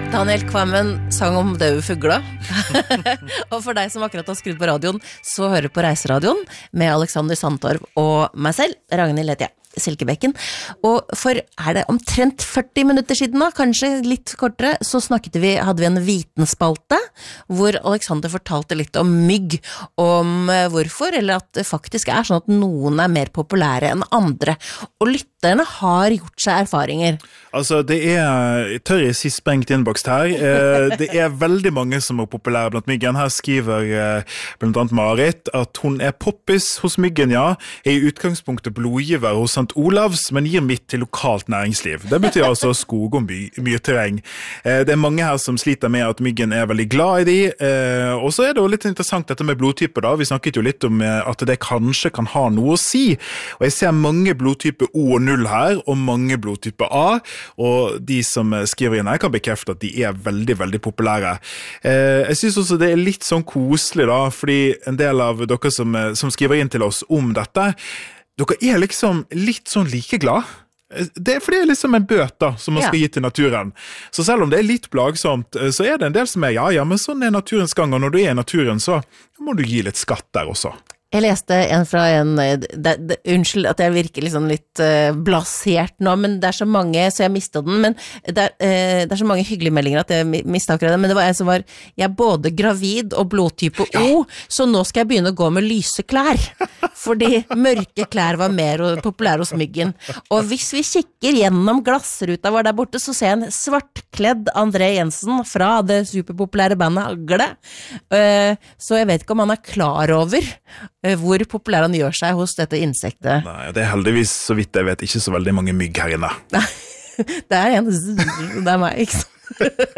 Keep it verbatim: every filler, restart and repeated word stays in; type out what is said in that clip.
Daniel Kvammen sang om døde fugler. Og for deg som akkurat har skrudd på radioen, så hører på Reiseradioen med Alexander Sandtorv og meg selv, Ragnhild heter jeg, Silkebekken. Og for er det omtrent førti minutter siden da, kanskje litt kortere, så snakket vi, hadde vi en vitenspalte, hvor Alexander fortalte litt om mygg, om hvorfor, eller at det faktisk er sånn at noen er mer populære enn andre. Og lytterne har gjort seg erfaringer. Altså, det er, tør jeg si sprengt innbokst her, eh, det er veldig mange som er populære blant myggen. Her skriver eh, blant annet Marit at hun er poppis hos myggen, ja, er i utgangspunktet blodgiver hos Sankt Olavs, men gir midt til lokalt næringsliv. Det betyr altså skog og my mye terreng. Eh, det er mange her som sliter med at myggen er veldig glad i de, eh, og så er det jo litt interessant dette med blodtyper da. Vi snakket jo litt om eh, at det kanskje kan ha noe å si, og jeg ser mange blodtyper O og null her, og mange blodtyper A, og de som skriver inn her kan bekrefte at de er veldig, veldig populære. Eh, jeg synes også det er litt sånn koselig da, fordi en del av dere som, som skriver inn til oss om dette, dere er liksom litt sånn like glad. Det er, for det er liksom en bøt da, som man skal gi til naturen. Så selv om det er litt plagsomt, så er det en del som er, ja, ja, men sånn er naturens gang, og når du er i naturen, så må du gi litt skatt der også. Jeg leste en fra en, det, det, unnskyld at jeg virker liksom litt uh, blasert nå, men det er så mange, så jeg mistet den, men det er, uh, det er så mange hyggelige meldinger at jeg mistet akkurat det, men det var en som var, jeg er både gravid og blodtype O, ja. Så nå skal jeg begynne å gå med lyse klær, fordi mørke klær var mer populære hos myggen. Og hvis vi kikker gjennom glassruta vår der borte, så ser jeg en svartkledd André Jensen fra det superpopulære bandet Hagle, uh, så jeg vet ikke om han er klar over hvor populær han gjør seg hos dette insektet. Nei, det er heldigvis, så vidt jeg vet, ikke så veldig mange mygg her inne. Det er en, det er meg, ikke sant?